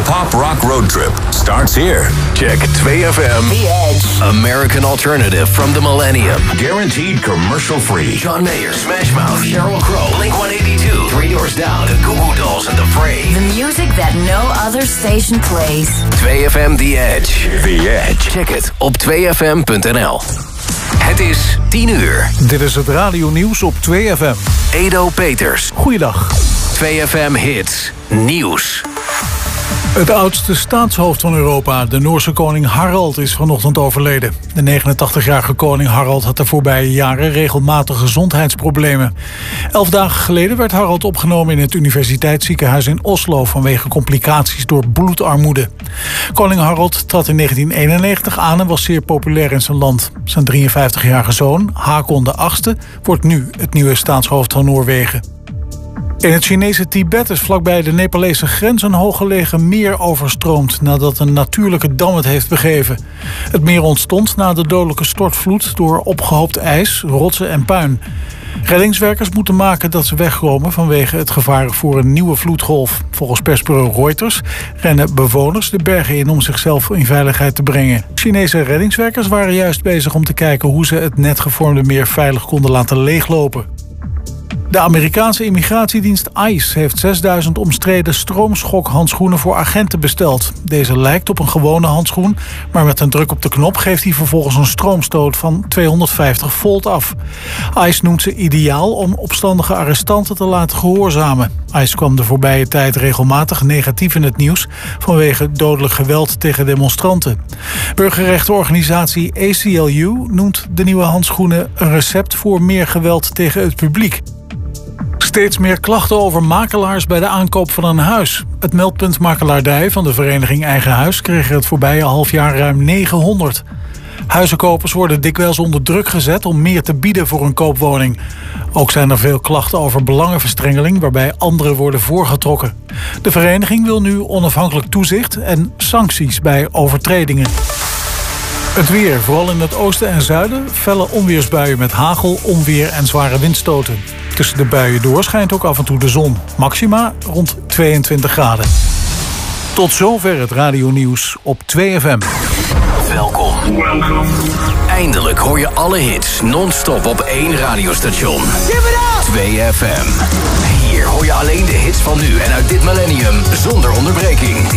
pop rock road trip starts here. Check 2FM. The Edge. American alternative from the millennium. Guaranteed commercial free. John Mayer, Smash Mouth, Sheryl Crow, Blink-182, Three Doors Down, The Goo Goo Dolls and The Fray. The music that no other station plays. 2FM The Edge. The Edge. Check het op 2fm.nl. Het is 10 uur. Dit is het radionieuws op 2FM. Edo Peters. Goeiedag. 2FM Hits. Nieuws. Het oudste staatshoofd van Europa, de Noorse koning Harald, is vanochtend overleden. De 89-jarige koning Harald had de voorbije jaren regelmatig gezondheidsproblemen. 11 dagen geleden werd Harald opgenomen in het universiteitsziekenhuis in Oslo vanwege complicaties door bloedarmoede. Koning Harald trad in 1991 aan en was zeer populair in zijn land. Zijn 53-jarige zoon, Hakon VIII, wordt nu het nieuwe staatshoofd van Noorwegen. In het Chinese Tibet is vlakbij de Nepalese grens een hooggelegen meer overstroomd nadat een natuurlijke dam het heeft begeven. Het meer ontstond na de dodelijke stortvloed door opgehoopt ijs, rotsen en puin. Reddingswerkers moeten maken dat ze wegkomen vanwege het gevaar voor een nieuwe vloedgolf. Volgens persbureau Reuters rennen bewoners de bergen in om zichzelf in veiligheid te brengen. Chinese reddingswerkers waren juist bezig om te kijken hoe ze het net gevormde meer veilig konden laten leeglopen. De Amerikaanse immigratiedienst ICE heeft 6000 omstreden stroomschokhandschoenen voor agenten besteld. Deze lijkt op een gewone handschoen, maar met een druk op de knop geeft hij vervolgens een stroomstoot van 250 volt af. ICE noemt ze ideaal om opstandige arrestanten te laten gehoorzamen. ICE kwam de voorbije tijd regelmatig negatief in het nieuws vanwege dodelijk geweld tegen demonstranten. Burgerrechtenorganisatie ACLU noemt de nieuwe handschoenen een recept voor meer geweld tegen het publiek. Steeds meer klachten over makelaars bij de aankoop van een huis. Het meldpunt Makelaardij van de vereniging Eigen Huis kreeg er het voorbije halfjaar ruim 900. Huizenkopers worden dikwijls onder druk gezet om meer te bieden voor een koopwoning. Ook zijn er veel klachten over belangenverstrengeling waarbij anderen worden voorgetrokken. De vereniging wil nu onafhankelijk toezicht en sancties bij overtredingen. Het weer, vooral in het oosten en zuiden, felle onweersbuien met hagel, onweer en zware windstoten. Tussen de buien door schijnt ook af en toe de zon. Maxima rond 22 graden. Tot zover het radionieuws op 2FM. Welkom. Eindelijk hoor je alle hits non-stop op één radiostation. 2FM. Hier hoor je alleen de hits van nu en uit dit millennium zonder onderbreking.